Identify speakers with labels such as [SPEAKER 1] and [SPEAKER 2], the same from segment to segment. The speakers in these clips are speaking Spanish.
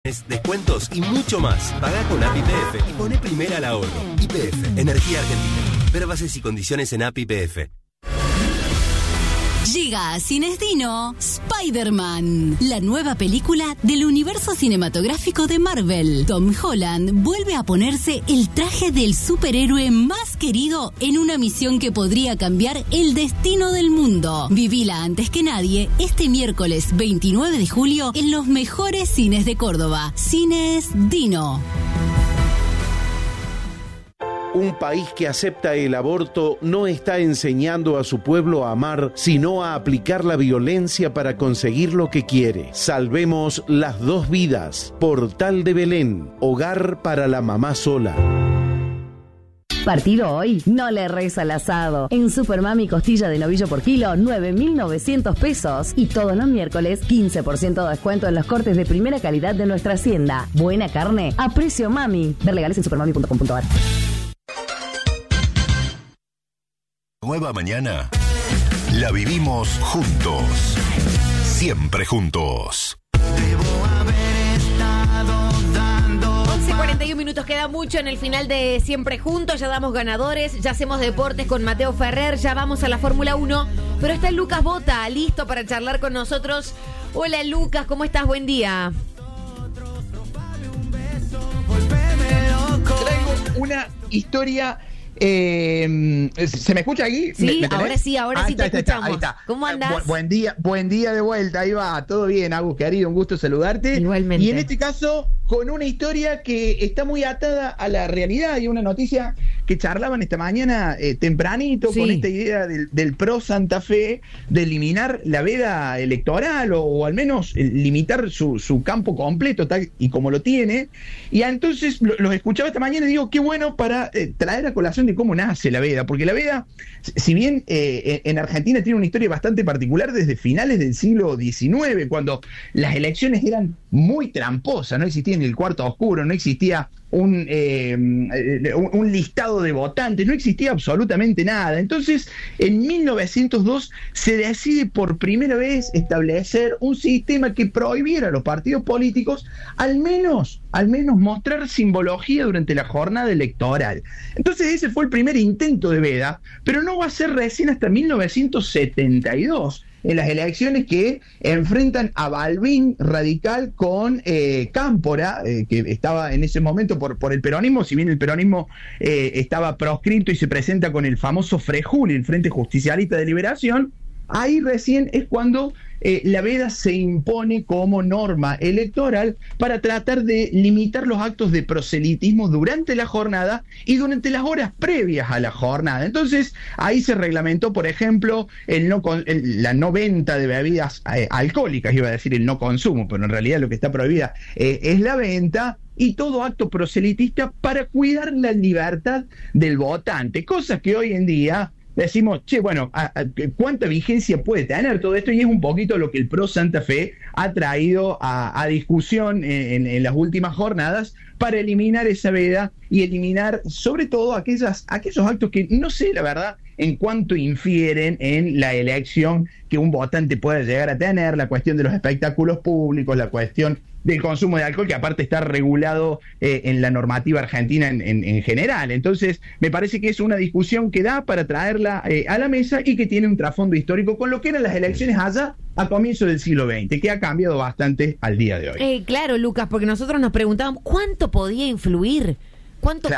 [SPEAKER 1] promociones, descuentos y mucho más. Pagá con App YPF y poné primera al ahorro. YPF, Energía Argentina. Ver bases y condiciones en App YPF.
[SPEAKER 2] Llega a Cines Dino Spider-Man, la nueva película del universo cinematográfico de Marvel. Tom Holland vuelve a ponerse el traje del superhéroe más querido en una misión que podría cambiar el destino del mundo. Vivila antes que nadie este miércoles 29 de julio en los mejores cines de Córdoba. Cines Dino.
[SPEAKER 3] Un país que acepta el aborto no está enseñando a su pueblo a amar, sino a aplicar la violencia para conseguir lo que quiere. Salvemos las 2 vidas. Portal de Belén, hogar para la mamá sola.
[SPEAKER 4] Partido hoy, no le reza al asado. En Supermami costilla de novillo por kilo, 9.900 pesos. Y todos los miércoles, 15% de descuento en los cortes de primera calidad de nuestra hacienda. Buena carne a precio mami. Ver legales en supermami.com.ar.
[SPEAKER 5] Nueva mañana la vivimos juntos, siempre juntos.
[SPEAKER 6] 11:41 minutos, queda mucho en el final de Siempre Juntos, ya damos ganadores, ya hacemos deportes con Mateo Ferrer, ya vamos a la Fórmula 1, pero está Lucas Bota, listo para charlar con nosotros. Hola Lucas, ¿cómo estás? Buen día.
[SPEAKER 7] Traigo una historia. ¿Se me escucha aquí?
[SPEAKER 6] Sí,
[SPEAKER 7] ¿Me
[SPEAKER 6] ahora sí te escuchamos.
[SPEAKER 7] Ahí está.
[SPEAKER 6] ¿Cómo andás?
[SPEAKER 7] Buen día de vuelta, ahí va, todo bien, Agus, querido, un gusto saludarte.
[SPEAKER 6] Igualmente.
[SPEAKER 7] Y en este caso, con una historia que está muy atada a la realidad y una noticia que charlaban esta mañana tempranito, sí, con esta idea del PRO Santa Fe de eliminar la veda electoral o al menos limitar su campo completo tal y como lo tiene. Y entonces los escuchaba esta mañana y digo, qué bueno para traer a colación de cómo nace la veda, porque la veda, si bien en Argentina tiene una historia bastante particular desde finales del siglo XIX, cuando las elecciones eran muy tramposas, no existía ni el cuarto oscuro, no existía un listado de votantes, no existía absolutamente nada. Entonces, en 1902 se decide por primera vez establecer un sistema que prohibiera a los partidos políticos al menos mostrar simbología durante la jornada electoral. Entonces ese fue el primer intento de veda, pero no va a ser recién hasta 1972, en las elecciones que enfrentan a Balbín radical con Cámpora, que estaba en ese momento por el peronismo, si bien el peronismo estaba proscripto y se presenta con el famoso Frejuli, el Frente Justicialista de Liberación. Ahí recién es cuando la veda se impone como norma electoral para tratar de limitar los actos de proselitismo durante la jornada y durante las horas previas a la jornada. Entonces, ahí se reglamentó, por ejemplo, la no venta de bebidas alcohólicas, iba a decir el no consumo, pero en realidad lo que está prohibida es la venta, y todo acto proselitista para cuidar la libertad del votante, cosas que hoy en día decimos, bueno, ¿cuánta vigencia puede tener todo esto? Y es un poquito lo que el PRO Santa Fe ha traído a discusión en las últimas jornadas para eliminar esa veda y eliminar sobre todo aquellos actos que no sé, la verdad, en cuánto infieren en la elección que un votante pueda llegar a tener, la cuestión de los espectáculos públicos, la cuestión del consumo de alcohol, que aparte está regulado en la normativa argentina en general. Entonces, me parece que es una discusión que da para traerla a la mesa y que tiene un trasfondo histórico con lo que eran las elecciones allá a comienzos del siglo XX, que ha cambiado bastante al día de hoy.
[SPEAKER 6] Claro, Lucas, porque nosotros nos preguntábamos ¿cuánto podía influir? ¿Cuánto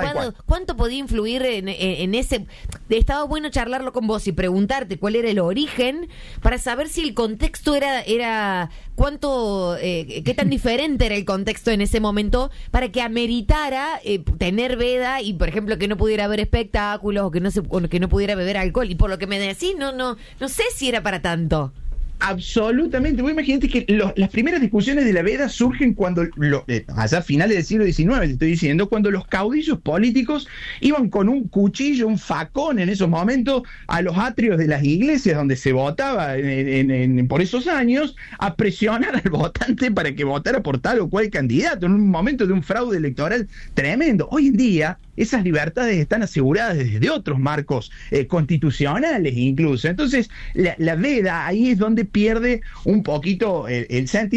[SPEAKER 6] podía influir en ese? Estaba bueno charlarlo con vos y preguntarte cuál era el origen para saber si el contexto era cuánto, qué tan diferente era el contexto en ese momento para que ameritara tener veda y, por ejemplo, que no pudiera haber espectáculos o que no pudiera beber alcohol. Y por lo que me decís, no sé si era para tanto.
[SPEAKER 7] Absolutamente. Vos imaginate que las primeras discusiones de la veda surgen cuando, allá a finales del siglo XIX, te estoy diciendo, cuando los caudillos políticos iban con un cuchillo, un facón en esos momentos, a los atrios de las iglesias donde se votaba por esos años, a presionar al votante para que votara por tal o cual candidato, en un momento de un fraude electoral tremendo. Hoy en día, esas libertades están aseguradas desde otros marcos constitucionales incluso. Entonces, la veda ahí es donde pierde un poquito el sentido,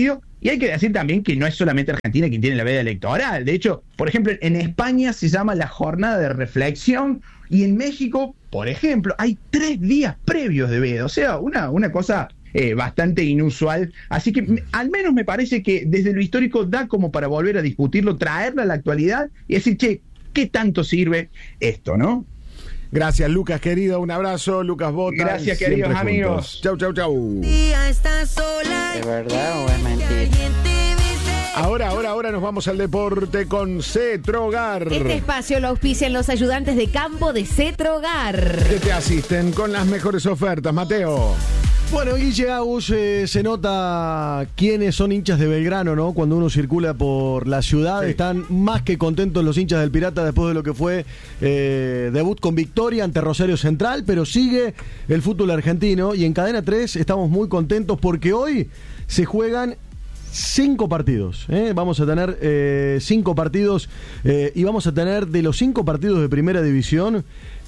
[SPEAKER 7] Y hay que decir también que no es solamente Argentina quien tiene la veda electoral. De hecho, por ejemplo, en España se llama la jornada de reflexión y en México, por ejemplo, hay 3 días previos de veda. O sea, una cosa bastante inusual. Así que al menos me parece que desde lo histórico da como para volver a discutirlo, traerlo a la actualidad y decir, che, ¿qué tanto sirve esto, no?
[SPEAKER 8] Gracias, Lucas, querido. Un abrazo, Lucas Bota.
[SPEAKER 7] Gracias, queridos amigos.
[SPEAKER 8] Chau, chau, chau.
[SPEAKER 9] ¿Es verdad o es mentira?
[SPEAKER 8] Ahora nos vamos al deporte con Cetrogar.
[SPEAKER 6] Este espacio lo auspician los ayudantes de campo de Cetrogar,
[SPEAKER 8] que te asisten con las mejores ofertas, Mateo.
[SPEAKER 10] Bueno, Guille Agus, se nota quiénes son hinchas de Belgrano, ¿no? Cuando uno circula por la ciudad, sí. Están más que contentos los hinchas del Pirata después de lo que fue debut con victoria ante Rosario Central, pero sigue el fútbol argentino y en Cadena 3 estamos muy contentos porque hoy se juegan 5 partidos, vamos a tener 5 partidos y vamos a tener de los 5 partidos de primera división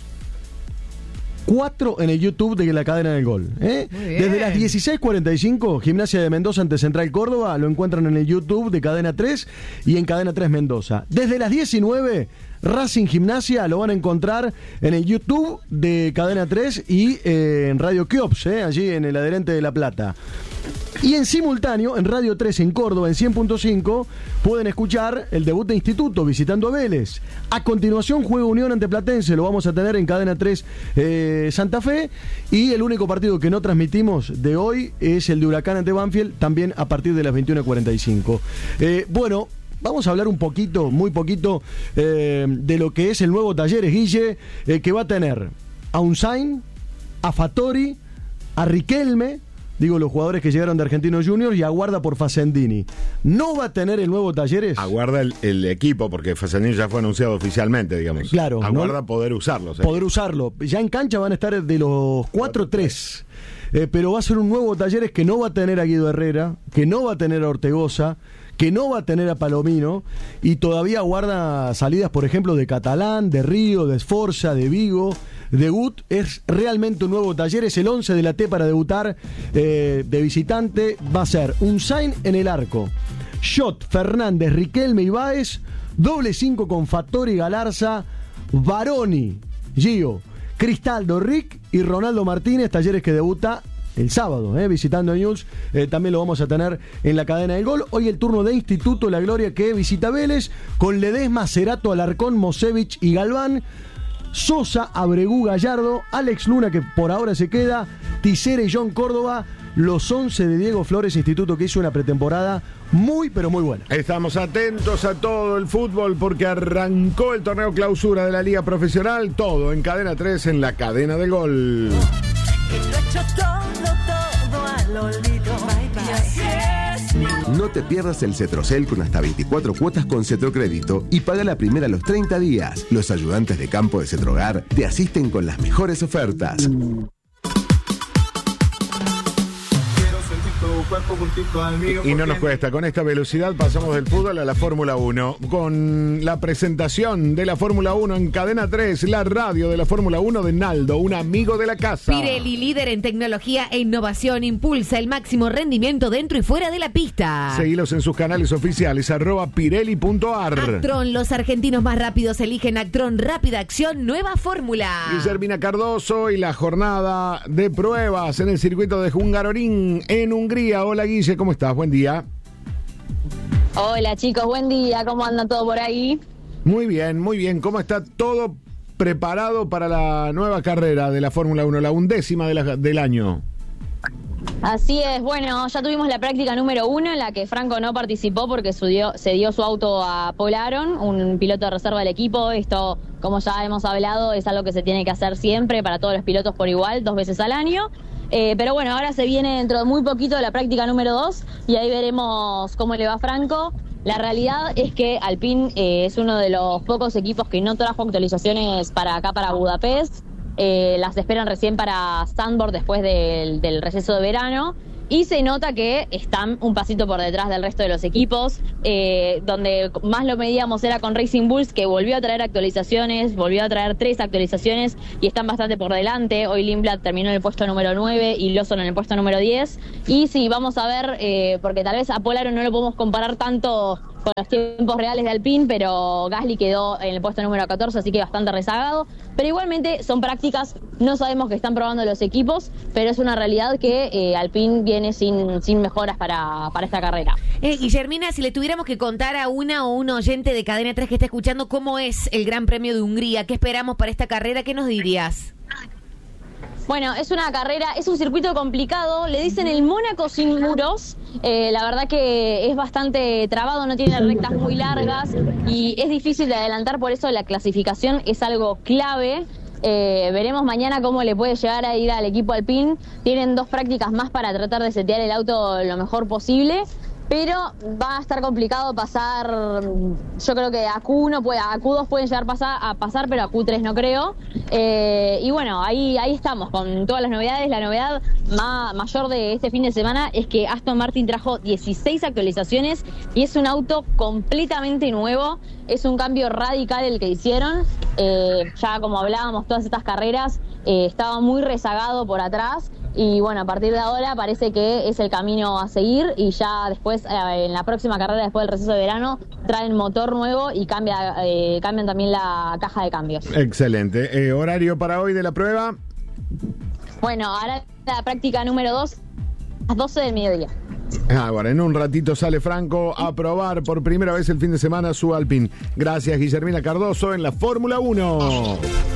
[SPEAKER 10] 4 en el YouTube de la cadena del gol. Desde las 16:45, Gimnasia de Mendoza ante Central Córdoba, lo encuentran en el YouTube de Cadena 3 y en Cadena 3 Mendoza. Desde las 19, Racing Gimnasia lo van a encontrar en el YouTube de Cadena 3 y en Radio Kiops, allí en el Adherente de La Plata. Y en simultáneo, en Radio 3 en Córdoba, en 100.5, pueden escuchar el debut de Instituto visitando a Vélez. A continuación, juega Unión ante Platense, lo vamos a tener en Cadena 3 Santa Fe. Y el único partido que no transmitimos de hoy es el de Huracán ante Banfield, también a partir de las 21:45. Bueno, vamos a hablar un poquito, muy poquito, de lo que es el nuevo Talleres, Guille, que va a tener a Unzain, a Fattori, a Riquelme, digo los jugadores que llegaron de Argentinos Juniors, y aguarda por Facendini. ¿No va a tener el nuevo Talleres?
[SPEAKER 8] Aguarda el equipo, porque Facendini ya fue anunciado oficialmente, digamos.
[SPEAKER 10] Claro.
[SPEAKER 8] Aguarda poder usarlo.
[SPEAKER 10] Poder usarlo. Ya en cancha van a estar de los 4-3. Pero va a ser un nuevo Talleres que no va a tener a Guido Herrera, que no va a tener a Ortegoza, que no va a tener a Palomino, y todavía guarda salidas, por ejemplo, de Catalán, de Río, de Sforza, de Vigo, de Gut. Es realmente un nuevo Talleres. El 11 de la T para debutar de visitante va a ser Unzain en el arco, Schott, Fernández, Riquelme y Báez, doble 5 con Fattori, Galarza, Baroni, Gio, Cristaldo, Rick y Ronaldo Martínez. Talleres que debuta el sábado, visitando a Newell's. También lo vamos a tener en la cadena del gol. Hoy el turno de Instituto La Gloria, que visita Vélez, con Ledesma, Cerato, Alarcón, Mosevich y Galván, Sosa, Abregú, Gallardo, Alex Luna, que por ahora se queda, Tisera y John Córdoba, los 11 de Diego Flores, Instituto, que hizo una pretemporada muy, pero muy buena.
[SPEAKER 8] Estamos atentos a todo el fútbol porque arrancó el torneo clausura de la Liga Profesional, todo en Cadena 3, en la cadena del gol.
[SPEAKER 1] No te pierdas el Cetrocel con hasta 24 cuotas con Cetrocrédito y paga la primera a los 30 días. Los ayudantes de campo de Cetrogar te asisten con las mejores ofertas.
[SPEAKER 8] Y no nos cuesta, con esta velocidad pasamos del fútbol a la Fórmula 1, con la presentación de la Fórmula 1 en Cadena 3, la radio de la Fórmula 1 de Naldo, un amigo de la casa.
[SPEAKER 6] Pirelli, líder en tecnología e innovación, impulsa el máximo rendimiento dentro y fuera de la pista.
[SPEAKER 8] Seguilos en sus canales oficiales, @pirelli.ar.
[SPEAKER 6] Actron, los argentinos más rápidos eligen Actron, rápida acción, nueva fórmula.
[SPEAKER 8] Guillermina Cardoso y la jornada de pruebas en el circuito de Hungaroring en Hungría. Hola Guille, ¿cómo estás? Buen día.
[SPEAKER 11] Hola chicos, buen día. ¿Cómo anda todo por ahí?
[SPEAKER 8] Muy bien, muy bien. ¿Cómo está todo preparado para la nueva carrera de la Fórmula 1, la 11ª del año?
[SPEAKER 11] Así es, bueno, ya tuvimos la práctica número 1 en la que Franco no participó porque se dio su auto a Paul Aron, un piloto de reserva del equipo. Esto, como ya hemos hablado, es algo que se tiene que hacer siempre para todos los pilotos por igual, 2 veces al año. Pero bueno, ahora se viene dentro de muy poquito la práctica número 2 y ahí veremos cómo le va a Franco. La realidad es que Alpine es uno de los pocos equipos que no trajo actualizaciones para acá, para Budapest. Las esperan recién para Zandvoort después del receso de verano. y se nota que están un pasito por detrás del resto de los equipos. Donde más lo medíamos era con Racing Bulls, que volvió a traer actualizaciones, volvió a traer 3 actualizaciones y están bastante por delante. Hoy Lindblad terminó en el puesto número 9 y Lawson en el puesto número 10. Y sí, vamos a ver, porque tal vez a Polaron no lo podemos comparar tanto con los tiempos reales de Alpine, pero Gasly quedó en el puesto número 14, así que bastante rezagado. Pero igualmente son prácticas, no sabemos qué están probando los equipos, pero es una realidad que Alpine viene sin mejoras para esta carrera.
[SPEAKER 6] Guillermina, si le tuviéramos que contar a una o un oyente de Cadena 3 que está escuchando cómo es el Gran Premio de Hungría, ¿qué esperamos para esta carrera? ¿Qué nos dirías?
[SPEAKER 11] Bueno, es una carrera, es un circuito complicado, le dicen el Mónaco sin muros, la verdad que es bastante trabado, no tiene rectas muy largas y es difícil de adelantar, por eso la clasificación es algo clave. Veremos mañana cómo le puede llegar a ir al equipo Alpine. Tienen 2 prácticas más para tratar de setear el auto lo mejor posible, pero va a estar complicado pasar. Yo creo que a Q1 a Q2 pueden llegar a pasar, pero a Q3 no creo. Y bueno, ahí estamos con todas las novedades. La novedad mayor de este fin de semana es que Aston Martin trajo 16 actualizaciones y es un auto completamente nuevo. Es un cambio radical el que hicieron. Ya como hablábamos, todas estas carreras estaba muy rezagado por atrás. Y bueno, a partir de ahora parece que es el camino a seguir y ya después, en la próxima carrera, después del receso de verano, traen motor nuevo y cambian también la caja de cambios.
[SPEAKER 8] Excelente. ¿Horario para hoy de la prueba?
[SPEAKER 11] Bueno, ahora la práctica número 2, a las 12 del mediodía.
[SPEAKER 8] Bueno, en un ratito sale Franco a probar por primera vez el fin de semana su Alpine. Gracias, Guillermina Cardoso en la Fórmula 1.